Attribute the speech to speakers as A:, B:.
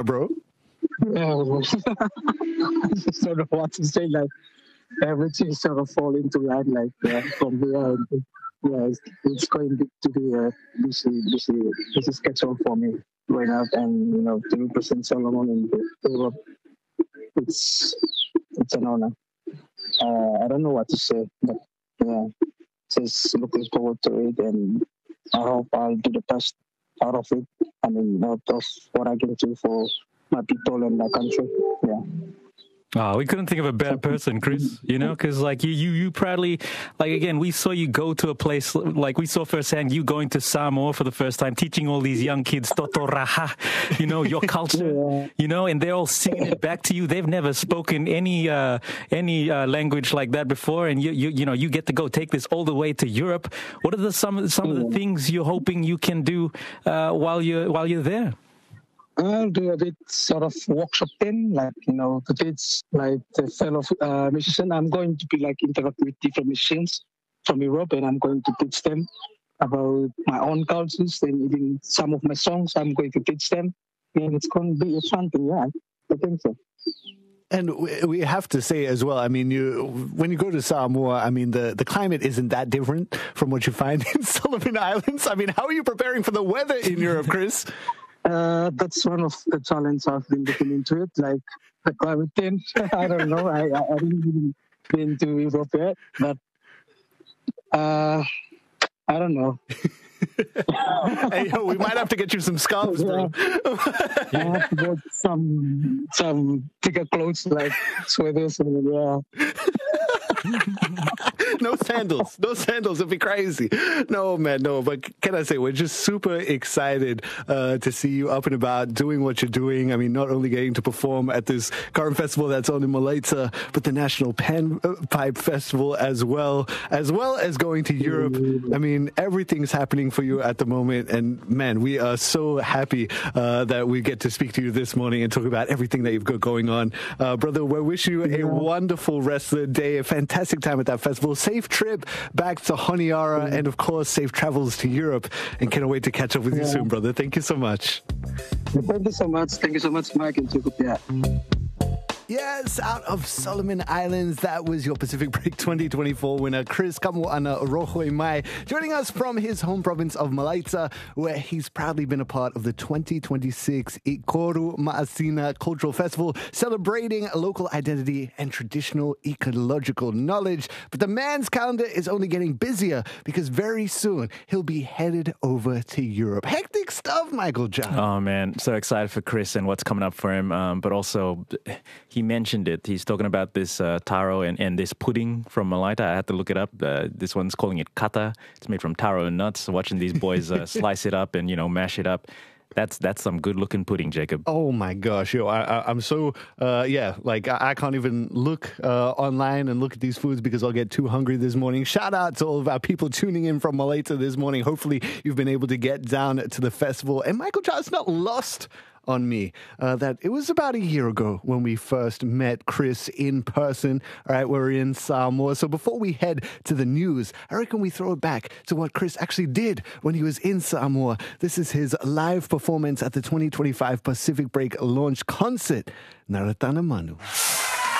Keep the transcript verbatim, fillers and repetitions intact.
A: bro?
B: Yeah, I just don't know what to say. Like everything sort of fall into line. Like uh, from here, yeah, it's, it's going to be a busy, busy, busy schedule for me right now, and you know, to represent Solomon in Europe, it's it's an honor. Uh, I don't know what to say, but yeah, just looking forward to it, and I hope I'll do the best out of it. I mean, out of what I can do for my people and my country. Yeah.
C: Oh, we couldn't think of a better person, Chris, you know, because like you, you, you proudly, like again, we saw you go to a place, like we saw firsthand you going to Samoa for the first time, teaching all these young kids, Totoraha, you know, your culture, yeah. you know, and they're all singing it back to you. They've never spoken any, uh, any, uh, language like that before. And you, you, you know, you get to go take this all the way to Europe. What are the, some, some yeah. of the things you're hoping you can do, uh, while you're, while you're there?
B: I'll do a bit sort of workshop thing, like, you know, the kids, like the fellow uh, musician. I'm going to be like interact with different musicians from Europe, and I'm going to teach them about my own cultures, and even some of my songs I'm going to teach them. And it's going to be a fun thing, yeah, I think so.
A: And we have to say as well, I mean, you when you go to Samoa, I mean, the, the climate isn't that different from what you find in Solomon Islands. I mean, how are you preparing for the weather in Europe, Chris?
B: Uh, that's one of the challenges I've been looking into it, like the climate change. I don't know. I, I haven't really been to Europe yet, but uh, I don't know.
A: Hey, yo, we might have to get you some scarves, bro.
B: Yeah. I have to get some some thicker clothes, like sweaters, and yeah.
A: No sandals. No sandals. It'd be crazy. No, man, no. But can I say, we're just super excited uh, to see you up and about doing what you're doing. I mean, not only getting to perform at this current festival that's on in Malaita, but the National Panpipe Festival as well, as well as going to Europe. I mean, everything's happening for you at the moment. And, man, we are so happy uh, that we get to speak to you this morning and talk about everything that you've got going on. Uh, brother, we wish you a wonderful rest of the day, a fantastic time at that festival. Safe trip back to Honiara, and of course, safe travels to Europe. And cannot wait to catch up with yeah. you soon, brother. Thank you so much.
B: Thank you so much. Thank you so much, Mike and Jacob. Yeah.
A: Yes, out of Solomon Islands, that was your Pacific Break twenty twenty-four winner, Chris Kamuana Rohoi Mai, joining us from his home province of Malaita, where he's proudly been a part of the twenty twenty-six Ikoru Ma'asina Cultural Festival, celebrating local identity and traditional ecological knowledge. But the man's calendar is only getting busier because very soon he'll be headed over to Europe. Hectic stuff, Michael John.
C: Oh, man. So excited for Chris and what's coming up for him. Um, but also, he mentioned it. He's talking about this uh, taro and, and this pudding from Malaita. I had to look it up. Uh, this one's calling it kata. It's made from taro and nuts. Watching these boys uh, slice it up and, you know, mash it up. That's that's some good looking pudding, Jacob.
A: Oh my gosh, yo, I, I, I'm so uh, yeah, like I, I can't even look uh, online and look at these foods because I'll get too hungry this morning. Shout out to all of our people tuning in from Malaita this morning. Hopefully, you've been able to get down to the festival. And Michael John's not lost on me uh, that it was about a year ago when we first met Chris in person. All right, we're in Samoa. So before we head to the news, I reckon we throw it back to what Chris actually did when he was in Samoa. This is his live performance at the twenty twenty-five Pacific Break launch concert, Naratana Manu.